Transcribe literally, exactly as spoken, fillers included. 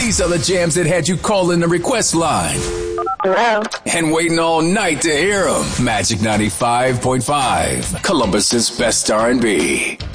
These are the jams that had you calling the request line. Hello. And waiting all night to hear them. Magic ninety-five point five, Columbus's best R and B.